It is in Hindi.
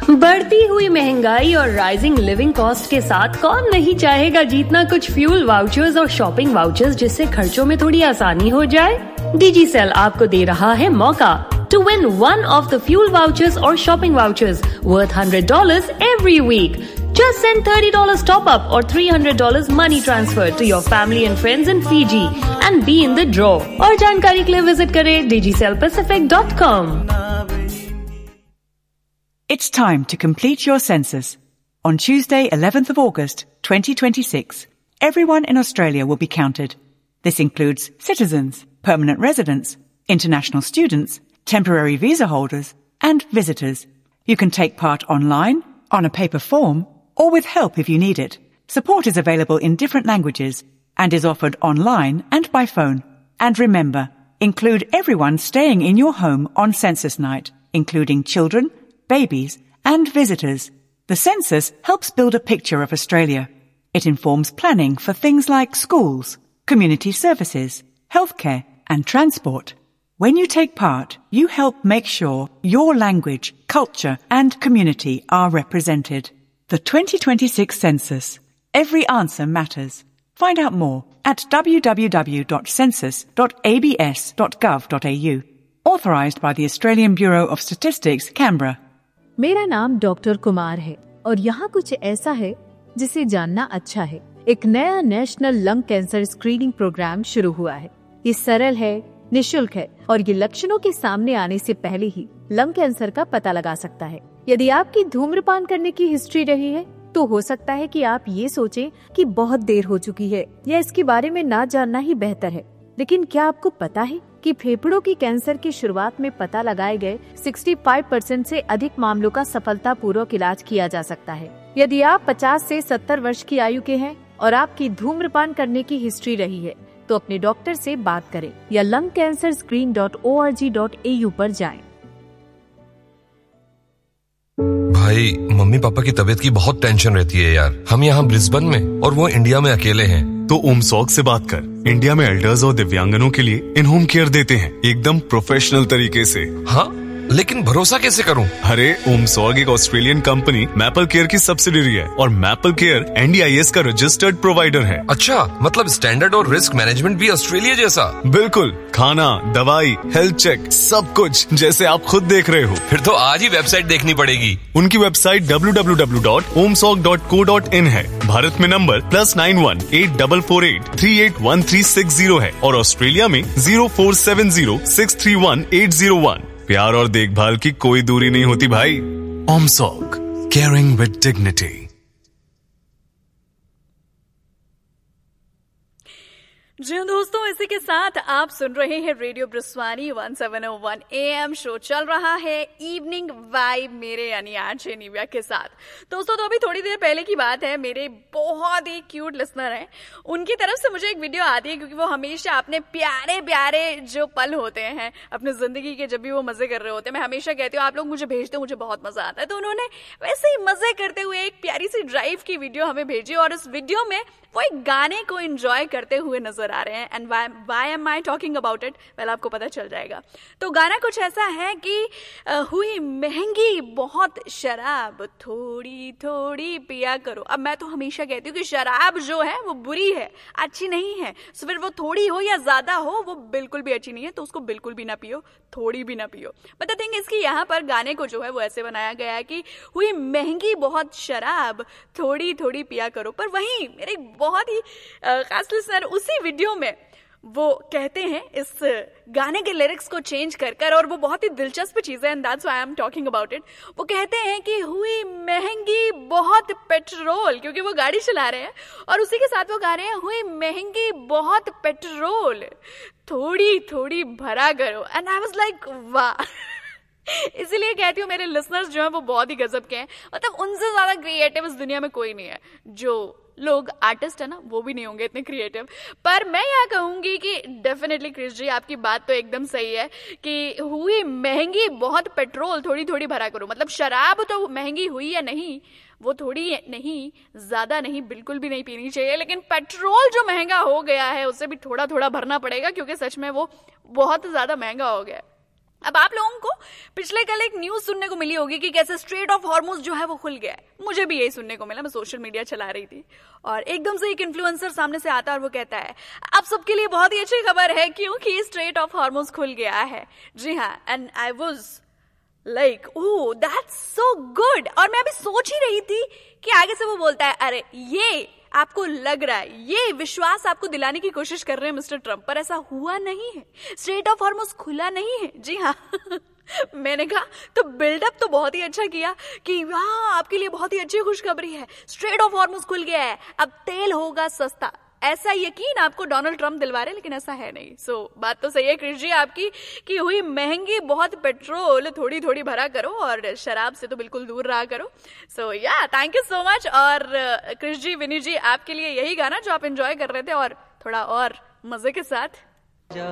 बढ़ती हुई महंगाई और राइजिंग लिविंग कॉस्ट के साथ कौन नहीं चाहेगा जीतना कुछ फ्यूल वाउचर्स और शॉपिंग वाउचर्स, जिससे खर्चों में थोड़ी आसानी हो जाए। डिजिसेल आपको दे रहा है मौका to win one of the fuel vouchers or shopping vouchers worth $100 every week. Just send $30 top up or $300 money transfer to your family and friends in Fiji and be in the draw. और जानकारी के लिए विजिट करें digicelpacific.com. It's time to complete your census. On Tuesday, 11th of August, 2026, everyone in Australia will be counted. This includes citizens, permanent residents, international students, temporary visa holders, and visitors. You can take part online, on a paper form, or with help if you need it. Support is available in different languages and is offered online and by phone. And remember, include everyone staying in your home on census night, including children, babies, and visitors. The census helps build a picture of Australia. It informs planning for things like schools, community services, healthcare, and transport. When you take part, you help make sure your language, culture, and community are represented. The 2026 Census. Every answer matters. Find out more at www.census.abs.gov.au. Authorised by the Australian Bureau of Statistics, Canberra. मेरा नाम डॉक्टर कुमार है और यहाँ कुछ ऐसा है जिसे जानना अच्छा है। एक नया national lung cancer screening programme शुरू हुआ है। ये सरल है, निशुल्क है और ये लक्षणों के सामने आने से पहले ही लंग कैंसर का पता लगा सकता है। यदि आपकी धूम्रपान करने की हिस्ट्री रही है तो हो सकता है कि आप ये सोचें कि बहुत देर हो चुकी है या इसके बारे में ना जानना ही बेहतर है। लेकिन क्या आपको पता है कि फेफड़ों की कैंसर की शुरुआत में पता लगाए गए 65% से अधिक मामलों का सफलतापूर्वक इलाज किया जा सकता है। यदि आप 50 से 70 वर्ष की आयु के हैं और आपकी धूम्रपान करने की हिस्ट्री रही है तो अपने डॉक्टर से बात करें या lungcancerscreen.org.au पर जाएं। भाई, मम्मी पापा की तबीयत की बहुत टेंशन रहती है यार। हम यहाँ ब्रिस्बेन में और वो इंडिया में अकेले हैं। तो ओमसॉग से बात कर। इंडिया में एल्डर्स और दिव्यांगनों के लिए इन होम केयर देते हैं, एकदम प्रोफेशनल तरीके से। हाँ, लेकिन भरोसा कैसे करूं? अरे ओमसॉग एक ऑस्ट्रेलियन कंपनी मैपल केयर की सब्सिडियरी है और मैपल केयर NDIS का रजिस्टर्ड प्रोवाइडर है। अच्छा, मतलब स्टैंडर्ड और रिस्क मैनेजमेंट भी ऑस्ट्रेलिया जैसा? बिल्कुल, खाना, दवाई, हेल्थ चेक, सब कुछ जैसे आप खुद देख रहे हो। फिर तो आज ही वेबसाइट देखनी पड़ेगी। उनकी वेबसाइट www.omsog.co.in है। भारत में नंबर +91 8448 381360 है और ऑस्ट्रेलिया में 0470 631 801। प्यार और देखभाल की कोई दूरी नहीं होती भाई। ओमसॉग, केयरिंग विद डिग्निटी। जी दोस्तों, इसी के साथ आप सुन रहे हैं रेडियो ब्रिस्वानी 1701 AM। शो चल रहा है इवनिंग वाइब मेरे यानी आरजे निव्या के साथ। दोस्तों, तो अभी थोड़ी देर पहले की बात है, मेरे बहुत ही क्यूट लिसनर हैं, उनकी तरफ से मुझे एक वीडियो आती है क्योंकि वो हमेशा अपने प्यारे प्यारे जो पल होते हैं अपनी जिंदगी के, जब भी वो मजे कर रहे होते हैं, मैं हमेशा कहती हूँ आप लोग मुझे भेजते हो, मुझे बहुत मजा आता है। तो उन्होंने वैसे ही मजे करते हुए एक प्यारी सी ड्राइव की वीडियो हमें भेजी और उस वीडियो में वो एक गाने को एंजॉय करते हुए नजर आ रहे हैं। And why am I talking about it, well आपको पता चल जाएगा। तो गाना कुछ ऐसा है कि हुई महंगी बहुत शराब, थोड़ी थोड़ी पिया करो। अब मैं तो हमेशा कहती हूँ कि शराब जो है वो बुरी है, अच्छी नहीं है। सो फिर वो थोड़ी हो या ज्यादा हो, वो बिल्कुल भी अच्छी नहीं है, तो उसको बिल्कुल भी ना पियो, थोड़ी भी ना पियो। बट द थिंग इसकी यहाँ पर गाने को जो है वो ऐसे बनाया गया है कि हुई महंगी बहुत शराब, थोड़ी थोड़ी पिया करो। पर वहीं मेरे बहुत ही खास लिसनर उसी वीडियो में वो कहते हैं इस गाने के लिरिक्स को चेंज कर और वो बहुत ही दिलचस्प चीज है, and that's why I am talking about it. वो कहते हैं कि हुई महंगी बहुत पेट्रोल, क्योंकि वो गाड़ी चला रहे हैं और उसी के साथ वो गा रहे हैं हुई महंगी बहुत पेट्रोल, थोड़ी थोड़ी भरा करो। एंड आई वाज लाइक वाह। इसीलिए कहती हूँ मेरे लिसनर्स जो हैं वो बहुत ही गजब के हैं। मतलब उनसे ज्यादा क्रिएटिव इस दुनिया में कोई नहीं है। जो लोग आर्टिस्ट है ना, वो भी नहीं होंगे इतने क्रिएटिव। पर मैं यह कहूंगी कि डेफिनेटली क्रिस जी आपकी बात तो एकदम सही है कि हुई महंगी बहुत पेट्रोल, थोड़ी थोड़ी भरा करो। मतलब शराब तो महंगी हुई या नहीं, वो थोड़ी नहीं, ज्यादा नहीं, बिल्कुल भी नहीं पीनी चाहिए। लेकिन पेट्रोल जो महंगा हो गया है उसे भी थोड़ा थोड़ा भरना पड़ेगा, क्योंकि सच में वो बहुत ज्यादा महंगा हो गया है। अब आप लोगों को पिछले कल एक न्यूज सुनने को मिली होगी कि कैसे स्ट्रेट ऑफ हॉर्मुज जो है वो खुल गया है। मुझे भी यही सुनने को मिला, मैं सोशल मीडिया चला रही थी और एकदम से एक इन्फ्लुएंसर सामने से आता है और वो कहता है आप सबके लिए बहुत ही अच्छी खबर है क्योंकि स्ट्रेट ऑफ हॉर्मुज खुल गया है। जी हाँ, and I was like oh that's so good. और मैं अभी सोच ही रही थी कि आगे से वो बोलता है अरे ये आपको लग रहा है, ये विश्वास आपको दिलाने की कोशिश कर रहे हैं मिस्टर ट्रंप, पर ऐसा हुआ नहीं है, स्ट्रेट ऑफ हॉर्मुज खुला नहीं है। जी हाँ मैंने कहा तो बिल्डअप तो बहुत ही अच्छा किया कि हाँ आपके लिए बहुत ही अच्छी खुशखबरी है, स्ट्रेट ऑफ हॉर्मुज खुल गया है, अब तेल होगा सस्ता। ऐसा यकीन आपको डोनाल्ड ट्रंप दिलवा रहे, लेकिन ऐसा है नहीं। सो बात तो सही है क्रिश जी आपकी कि हुई महंगी बहुत पेट्रोल, थोड़ी थोड़ी भरा करो और शराब से तो बिल्कुल दूर रहा करो। सो या थैंक यू सो मच। और क्रिश जी, विनी जी, आपके लिए यही गाना जो आप एंजॉय कर रहे थे और थोड़ा और मजे के साथ